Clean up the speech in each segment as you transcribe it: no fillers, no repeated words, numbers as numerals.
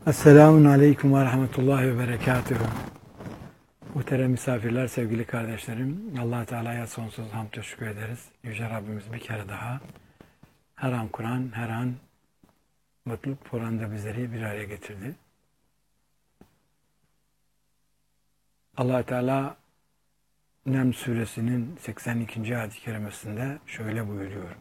Esselamun Aleyküm ve Rahmetullahi ve Berekatuhu. Muhterem misafirler, sevgili kardeşlerim, Allah Teala'ya sonsuz hamd ve şükür ederiz. Yüce Rabbimiz bir kere daha her an Kur'an, her an mutluluk Kur'an'da bizleri bir araya getirdi. Allah Teala Nem suresinin 82. ayet-i kerimesinde şöyle buyuruyor.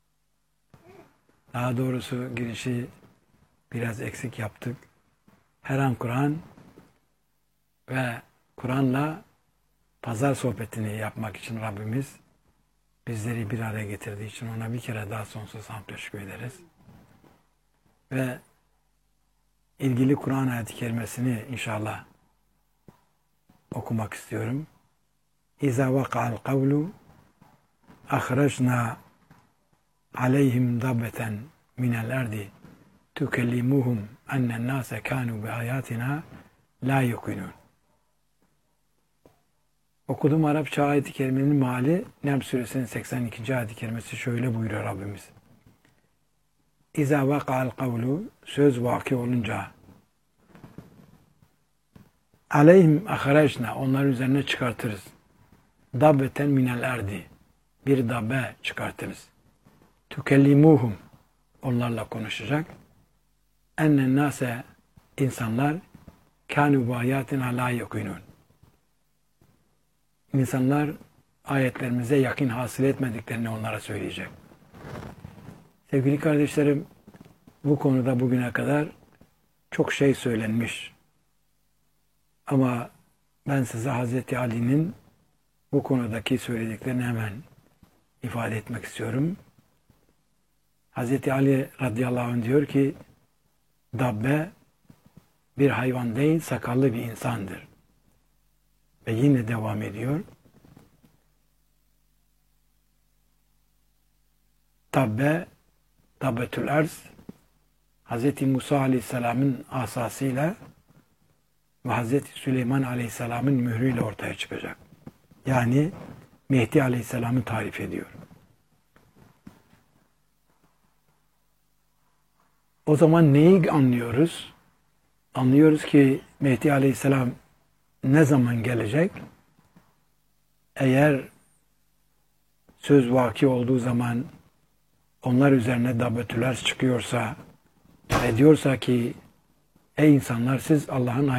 Daha doğrusu girişi biraz eksik yaptık. Her an Kur'an ve Kur'an'la pazar sohbetini yapmak için Rabbimiz bizleri bir araya getirdiği için ona bir kere daha sonsuz hamd ve şükür ederiz. Ve ilgili Kur'an ayet-i kerimesini inşallah okumak istiyorum. İza vaka'al kavlu ahrajna aleyhim dabbeten minel erdi tükellimuhum ennen nase kanu bi ayatina la yuqinun. Okuduğum Arapça ayet-i kerimenin meali Nem suresinin 82. ayet-i kerimesi şöyle buyuruyor Rabbimiz. İza vaka'al kavlu, söz vaki olunca, aleyhim ahrajna, onlar üzerine çıkartırız. Dabbeten minel erdi, bir dabbe çıkartırız. Tükellimuhum, onlarla konuşacak. Ennen nase, insanlar kânu bi ayatina la yuqinun. İnsanlar ayetlerimize yakin hasıl etmediklerini onlara söyleyecek. Sevgili kardeşlerim, bu konuda bugüne kadar çok şey söylenmiş. Ama ben size Hazreti Ali'nin bu konudaki söylediklerini hemen ifade etmek istiyorum. Hazreti Ali radıyallahu anh diyor ki, dabbe bir hayvan değil, sakallı bir insandır. Ve yine devam ediyor. Dabbetül arz, Hz. Musa aleyhisselamın asasıyla ve Hz. Süleyman aleyhisselamın mührüyle ortaya çıkacak. Yani Mehdi aleyhisselamı tarif ediyor. O zaman neyi anlıyoruz? Anlıyoruz ki Mehdi aleyhisselam ne zaman gelecek? Eğer söz vaki olduğu zaman onlar üzerine dabbetüler çıkıyorsa ve diyorsa ki ey insanlar siz Allah'ın